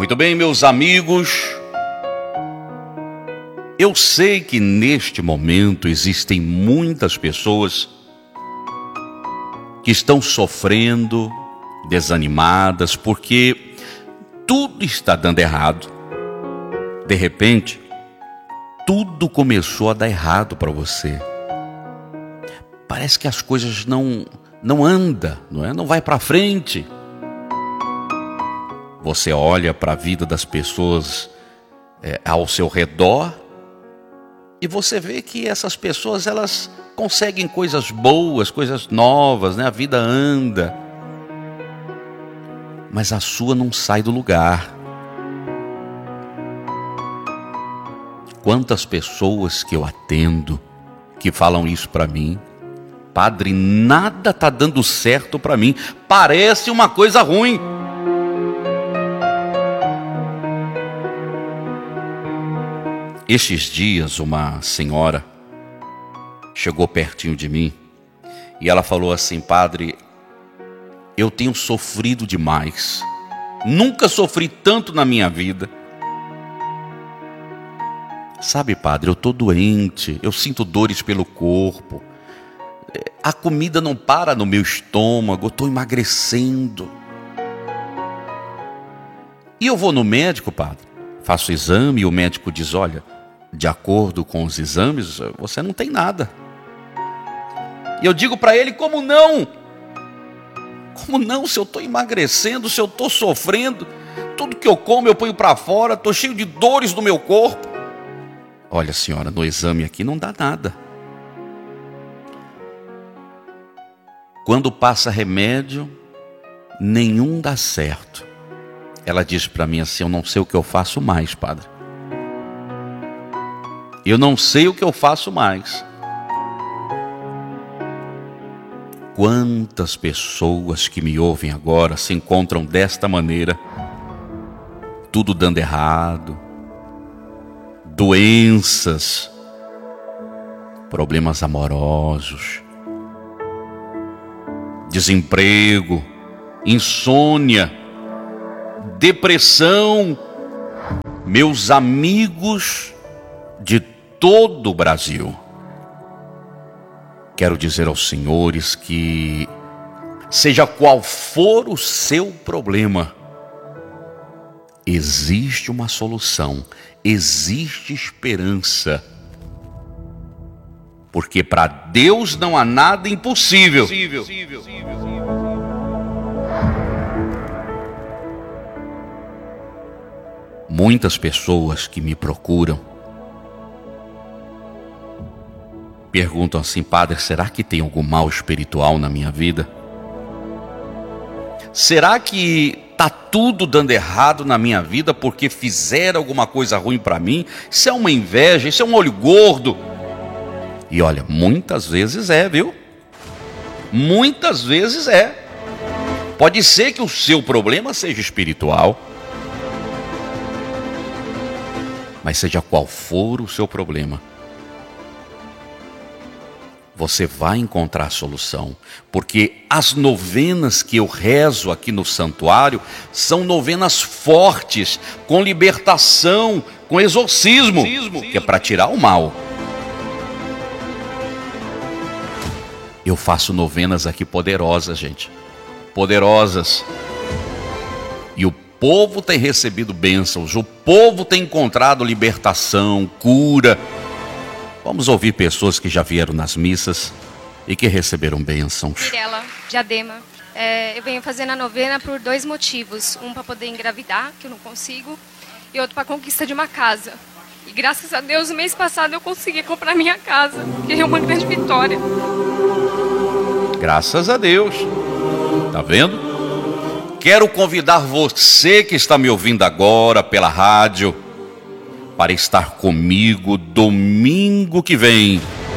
Muito bem, meus amigos, eu sei que neste momento existem muitas pessoas que estão sofrendo, desanimadas, porque tudo está dando errado. De repente, tudo começou a dar errado para você. Parece que as coisas não andam, não vai para frente. Você olha para a vida das pessoas ao seu redor e você vê que essas pessoas, elas conseguem coisas boas, coisas novas, A vida anda. Mas a sua não sai do lugar. Quantas pessoas que eu atendo que falam isso para mim: padre, nada está dando certo para mim, parece uma coisa ruim. Estes dias uma senhora chegou pertinho de mim e ela falou assim: padre, eu tenho sofrido demais, nunca sofri tanto na minha vida. Sabe, padre, eu estou doente, eu sinto dores pelo corpo, a comida não para no meu estômago, eu estou emagrecendo. E eu vou no médico, padre, faço o exame e o médico diz: olha, de acordo com os exames, você não tem nada. E eu digo para ele: como não? Como não, se eu estou emagrecendo, se eu estou sofrendo, tudo que eu como eu ponho para fora, estou cheio de dores no meu corpo. Olha, senhora, no exame aqui não dá nada. Quando passa remédio, nenhum dá certo. Ela diz para mim assim: eu não sei o que eu faço mais, padre. Eu não sei o que eu faço mais. Quantas pessoas que me ouvem agora se encontram desta maneira, tudo dando errado, doenças, problemas amorosos, desemprego, insônia, depressão. Meus amigos de todo o Brasil, quero dizer aos senhores que, seja qual for o seu problema, existe uma solução, existe esperança, porque para Deus não há nada impossível. Muitas pessoas que me procuram perguntam assim: padre, será que tem algum mal espiritual na minha vida? Será que está tudo dando errado na minha vida porque fizeram alguma coisa ruim para mim? Isso é uma inveja, isso é um olho gordo. E olha, muitas vezes viu? Muitas vezes Pode ser que o seu problema seja espiritual, mas seja qual for o seu problema, você vai encontrar a solução, porque as novenas que eu rezo aqui no santuário são novenas fortes, com libertação, com exorcismo, que é para tirar o mal. Eu faço novenas aqui poderosas, gente, poderosas, e o povo tem recebido bênçãos, o povo tem encontrado libertação, cura. Vamos ouvir pessoas que já vieram nas missas e que receberam bênçãos. Mirela, Diadema. Eu venho fazendo a novena por 2 motivos. Um, para poder engravidar, que eu não consigo, e outro, para a conquista de uma casa. E graças a Deus, no mês passado eu consegui comprar minha casa, que é uma grande vitória. Graças a Deus. Tá vendo? Quero convidar você que está me ouvindo agora pela rádio para estar comigo domingo que vem.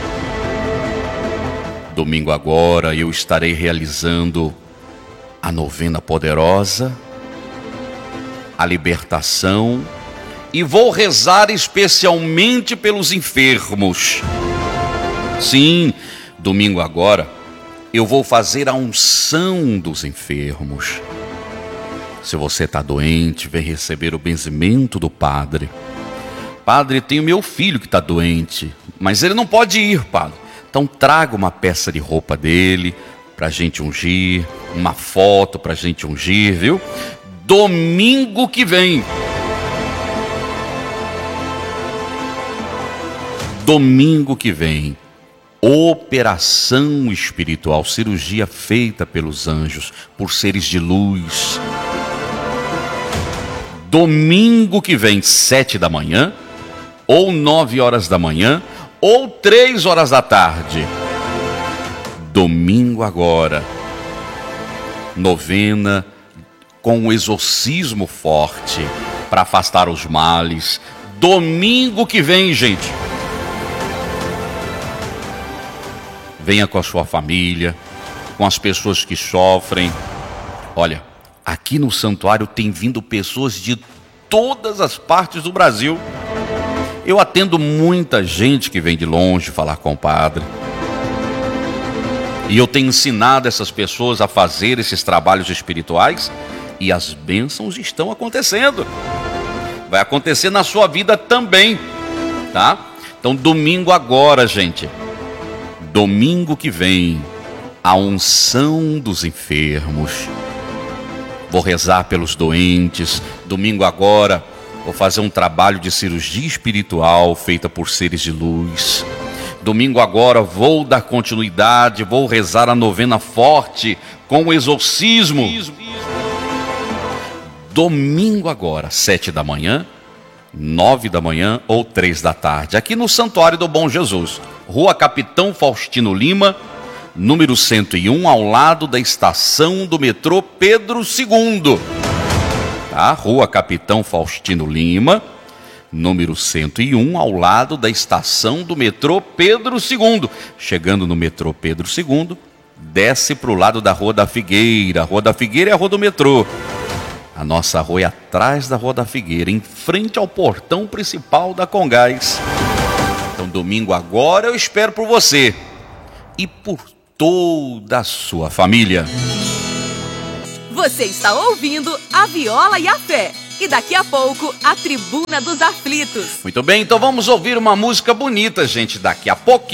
Domingo agora eu estarei realizando a novena poderosa, a libertação, e vou rezar especialmente pelos enfermos. Sim, domingo agora eu vou fazer a unção dos enfermos. Se você está doente, vem receber o benzimento do padre. Padre, tem o meu filho que está doente, mas ele não pode ir, padre. Então traga uma peça de roupa dele para a gente ungir, uma foto para a gente ungir, viu? Domingo que vem. Domingo que vem. Operação espiritual, cirurgia feita pelos anjos, por seres de luz. Domingo que vem, 7 da manhã, ou 9 horas da manhã, ou 3 horas da tarde. Domingo agora. Novena com o exorcismo forte para afastar os males. Domingo que vem, gente. Venha com a sua família, com as pessoas que sofrem. Olha, aqui no santuário tem vindo pessoas de todas as partes do Brasil. Eu atendo muita gente que vem de longe falar com o padre. E eu tenho ensinado essas pessoas a fazer esses trabalhos espirituais e as bênçãos estão acontecendo. Vai acontecer na sua vida também, tá? Então domingo agora, gente. Domingo que vem, a unção dos enfermos. Vou rezar pelos doentes. Domingo agora, vou fazer um trabalho de cirurgia espiritual feita por seres de luz. Domingo agora, vou dar continuidade, vou rezar a novena forte com o exorcismo. Domingo agora, 7 da manhã, 9 da manhã ou 3 da tarde, aqui no Santuário do Bom Jesus, Rua Capitão Faustino Lima, número 101, ao lado da estação do metrô Pedro II. Tá? Rua Capitão Faustino Lima, número 101, ao lado da estação do metrô Pedro II. Chegando no metrô Pedro II, desce para o lado da Rua da Figueira. A Rua da Figueira é a rua do metrô. A nossa rua é atrás da Rua da Figueira, em frente ao portão principal da Congás. Então, domingo agora eu espero por você e por toda a sua família. Você está ouvindo a Viola e a Fé. E daqui a pouco, a Tribuna dos Aflitos. Muito bem, então vamos ouvir uma música bonita, gente, daqui a pouquinho.